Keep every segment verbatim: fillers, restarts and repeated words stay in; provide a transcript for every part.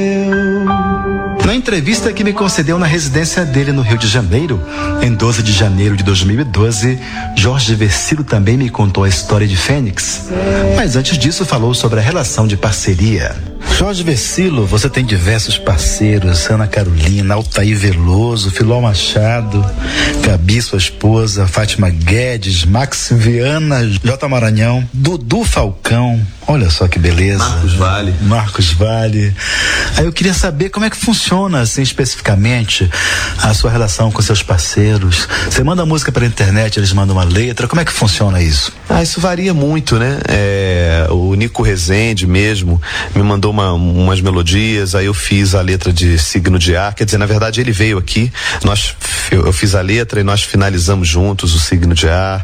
Na entrevista que me concedeu na residência dele no Rio de Janeiro, em doze de janeiro de dois mil e doze, Jorge Vercillo também me contou a história de Fênix. Mas antes disso falou sobre a relação de parceria. Jorge Vercillo, você tem diversos parceiros: Ana Carolina, Altair Veloso, Filó Machado, Gabi, sua esposa, Fátima Guedes, Max Viana, J. Maranhão, Dudu Falcão, olha só que beleza. Marcos Vale. Marcos Vale. Aí eu queria saber como é que funciona, assim, especificamente, a sua relação com seus parceiros. Você manda música pela internet, eles mandam uma letra, como é que funciona isso? Ah, isso varia muito, né? É, o Nico Rezende mesmo me mandou uma, umas melodias, aí eu fiz a letra de Signo de Ar, quer dizer, na verdade ele veio aqui, nós, eu, eu fiz a letra e nós finalizamos juntos o Signo de Ar.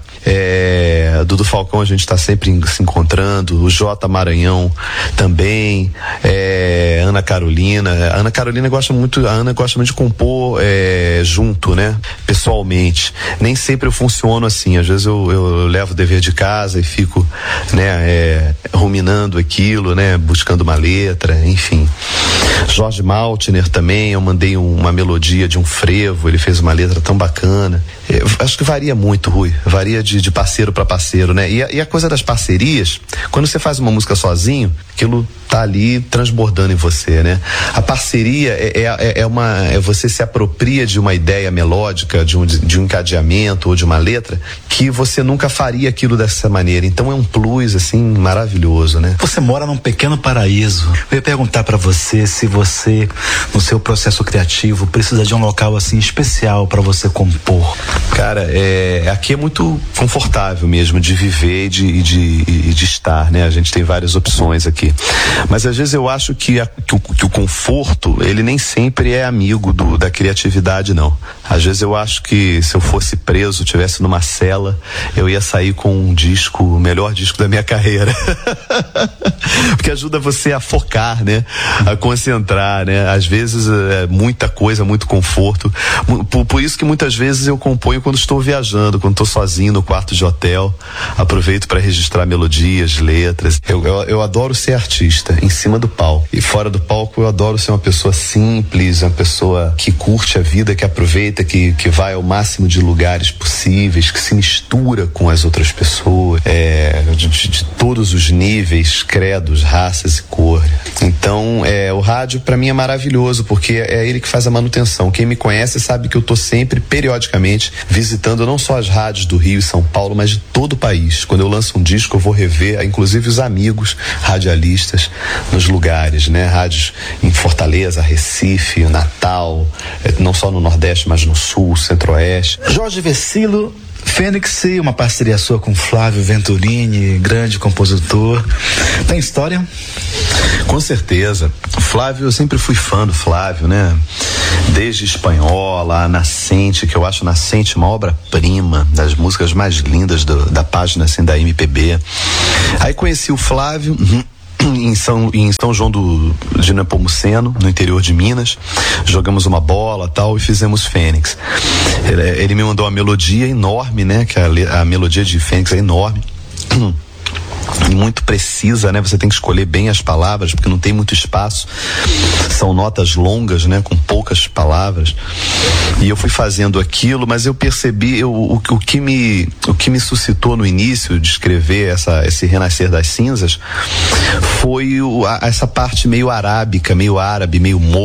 É, Dudu Falcão a gente está sempre se encontrando, o J. Maranhão também, é, Ana Carolina, a Ana Carolina gosta muito, a Ana gosta muito de compor é, junto, né? Pessoalmente, nem sempre eu funciono assim, às vezes eu, eu levo o dever de casa e fico, né, é, ruminando aquilo, né, buscando uma letra, enfim. Jorge Maltner também, eu mandei um, uma melodia de um frevo, ele fez uma letra tão bacana. Eu acho que varia muito, Rui, varia de, de parceiro para parceiro, né? E a, e a coisa das parcerias, quando você faz uma música sozinho, aquilo tá ali transbordando em você, né? A parceria é, é, é uma, é você se apropria de uma ideia melódica, de um, de um encadeamento ou de uma letra, que você nunca faria aquilo dessa maneira. Então é um plus, assim, maravilhoso, né? Você mora num pequeno paraíso. Eu ia perguntar para você se você, no seu processo criativo, precisa de um local assim especial para você compor. Cara, é, aqui é muito confortável mesmo de viver e de, de, de estar, né? A gente tem várias opções aqui. Mas às vezes eu acho que, a, que, o, que o conforto, ele nem sempre é amigo do, da criatividade, não. Às vezes eu acho que se eu fosse preso, tivesse numa cela, eu ia sair com um disco, o melhor disco da minha carreira. Porque ajuda você a focar, né? A concentrar, né? Às vezes é muita coisa, muito conforto. Por, por isso que muitas vezes eu componho quando estou viajando, quando estou sozinho no quarto de hotel. Aproveito para registrar melodias, letras. Eu, eu, eu adoro ser artista, em cima do palco. E fora do palco eu adoro ser uma pessoa simples, uma pessoa que curte a vida, que aproveita, que, que vai ao máximo de lugares possíveis, que se mistura com as outras pessoas, é, de, de todos os níveis, credos, raças e cor. Então, é, o rádio para mim é maravilhoso, porque é ele que faz a manutenção. Quem me conhece sabe que eu tô sempre, periodicamente, visitando não só as rádios do Rio e São Paulo, mas de todo o país. Quando eu lanço um disco, eu vou rever, inclusive os amigos radialistas nos lugares, né? Rádios em Fortaleza, Recife, Natal, não só no Nordeste, mas no Sul, Centro-Oeste. Jorge Vercillo, Fênix, uma parceria sua com Flávio Venturini, grande compositor. Tem história? Com certeza. Flávio, eu sempre fui fã do Flávio, né? Desde Espanhola, a Nascente, que eu acho Nascente uma obra-prima, das músicas mais lindas do, da página, assim, da M P B. Aí conheci o Flávio em São, em São João do, de Nepomuceno, no interior de Minas. Jogamos uma bola tal e fizemos Fênix. Ele, ele me mandou uma melodia enorme, né? Que a, a melodia de Fênix é enorme. E muito precisa, né? Você tem que escolher bem as palavras, porque não tem muito espaço. São notas longas, né? Com poucas palavras. E eu fui fazendo aquilo, mas eu percebi, eu, o, o, que me, o que me suscitou no início de escrever essa, esse Renascer das Cinzas foi o, a, essa parte meio arábica, meio árabe, meio